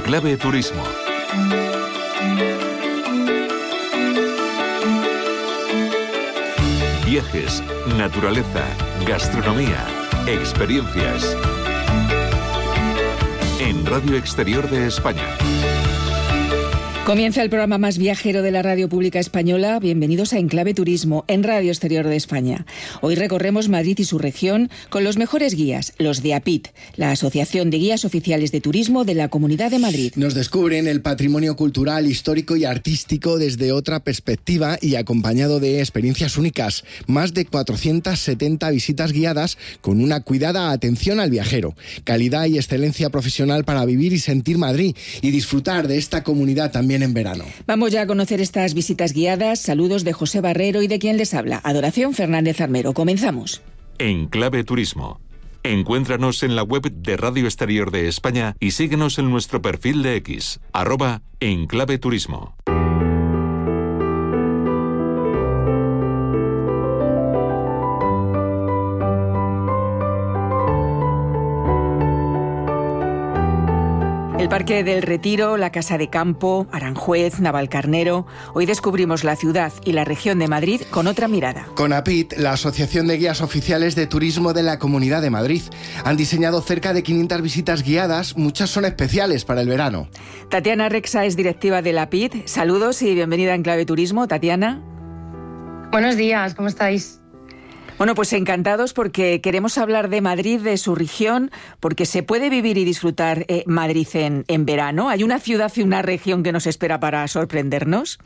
Clave Turismo. Viajes, naturaleza, gastronomía, experiencias. En Radio Exterior de España. Comienza el programa más viajero de la Radio Pública Española. Bienvenidos a Enclave Turismo en Radio Exterior de España. Hoy recorremos Madrid y su región con los mejores guías, los de APIT, la Asociación de Guías Oficiales de Turismo de la Comunidad de Madrid. Nos descubren el patrimonio cultural, histórico y artístico desde otra perspectiva y acompañado de experiencias únicas. Más de 470 visitas guiadas con una cuidada atención al viajero. Calidad y excelencia profesional para vivir y sentir Madrid y disfrutar de esta comunidad también en verano. Vamos ya a conocer estas visitas guiadas. Saludos de José Barrero y de quien les habla, Adoración Fernández Armero. Comenzamos. Enclave Turismo. Encuéntranos en la web de Radio Exterior de España y síguenos en nuestro perfil de X, @Enclave Turismo. El Parque del Retiro, la Casa de Campo, Aranjuez, Navalcarnero. Hoy descubrimos la ciudad y la región de Madrid con otra mirada. Con APIT, la Asociación de Guías Oficiales de Turismo de la Comunidad de Madrid, han diseñado cerca de 500 visitas guiadas, muchas son especiales para el verano. Tatiana Rexa es directiva de la APIT. Saludos y bienvenida a Enclave Turismo. Tatiana. Buenos días, ¿cómo estáis? Bueno, pues encantados porque queremos hablar de Madrid, de su región, porque se puede vivir y disfrutar Madrid en verano. ¿Hay una ciudad y una región que nos espera para sorprendernos?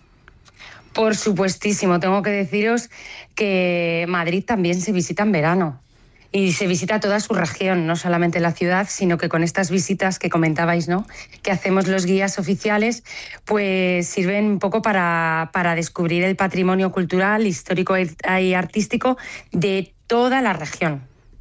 Por supuestísimo, tengo que deciros que Madrid también se visita en verano. Y se visita toda su región, no solamente la ciudad, sino que con estas visitas que comentabais, ¿no?, que hacemos los guías oficiales, pues sirven un poco para descubrir el patrimonio cultural, histórico y artístico de toda la región.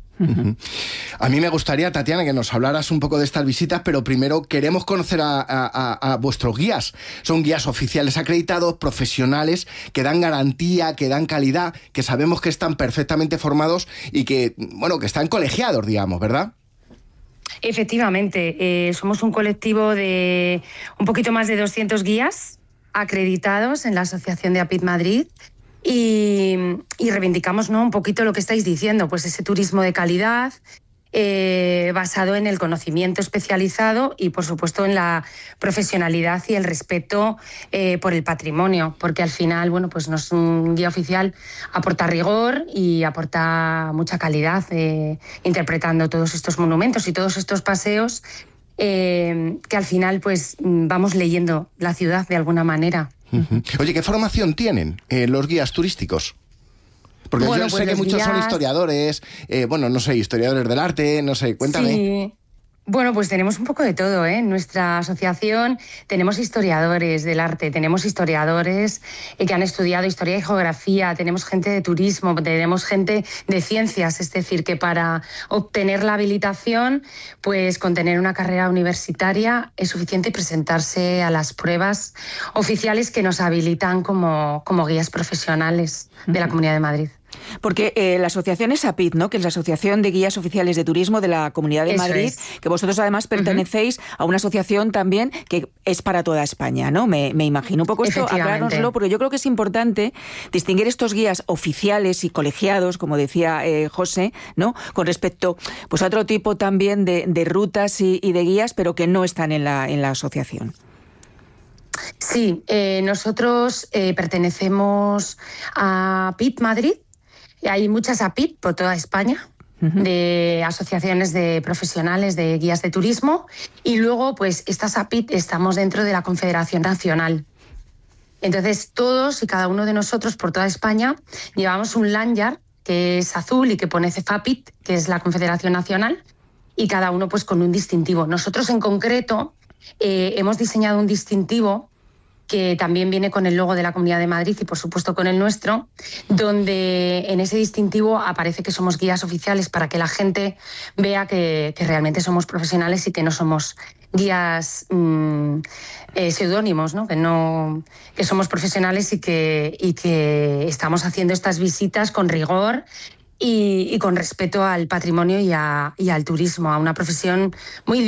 A mí me gustaría, Tatiana, que nos hablaras un poco de estas visitas, pero primero queremos conocer a vuestros guías. Son guías oficiales acreditados, profesionales, que dan garantía, que dan calidad, que sabemos que están perfectamente formados y que, bueno, que están colegiados, digamos, ¿verdad? Efectivamente, somos un colectivo de un poquito más de 200 guías acreditados en la Asociación de APIT Madrid. Y reivindicamos, ¿no?, un poquito lo que estáis diciendo, pues ese turismo de calidad basado en el conocimiento especializado y, por supuesto, en la profesionalidad y el respeto por el patrimonio, porque al final, bueno, pues un guía oficial aporta rigor y aporta mucha calidad interpretando todos estos monumentos y todos estos paseos que al final, pues vamos leyendo la ciudad de alguna manera. Oye, ¿qué formación tienen los guías turísticos? Porque bueno, yo sé que muchos son historiadores, historiadores del arte, no sé, cuéntame. Sí. Bueno, pues tenemos un poco de todo, ¿eh? En nuestra asociación tenemos historiadores del arte, tenemos historiadores que han estudiado historia y geografía, tenemos gente de turismo, tenemos gente de ciencias, es decir, que para obtener la habilitación, pues con tener una carrera universitaria es suficiente presentarse a las pruebas oficiales que nos habilitan como guías profesionales de la Comunidad de Madrid. Porque la asociación es APIT, ¿no?, que es la Asociación de Guías Oficiales de Turismo de la Comunidad de Madrid, que vosotros además pertenecéis a una asociación también que es para toda España, ¿no? Me imagino un poco esto, aclárnoslo, porque yo creo que es importante distinguir estos guías oficiales y colegiados, como decía José, ¿no?, con respecto pues a otro tipo también de rutas y de guías, pero que no están en la asociación. Sí, nosotros pertenecemos a APIT Madrid. Hay muchas APIT por toda España, de asociaciones de profesionales de guías de turismo, y luego pues estas APIT estamos dentro de la Confederación Nacional. Entonces todos y cada uno de nosotros por toda España llevamos un lanyard que es azul y que pone CEFAPIT, que es la Confederación Nacional, y cada uno pues con un distintivo. Nosotros en concreto hemos diseñado un distintivo que también viene con el logo de la Comunidad de Madrid y por supuesto con el nuestro, donde en ese distintivo aparece que somos guías oficiales para que la gente vea que realmente somos profesionales y que no somos guías seudónimos, ¿no? Que somos profesionales y que estamos haciendo estas visitas con rigor y con respeto al patrimonio y al turismo, a una profesión muy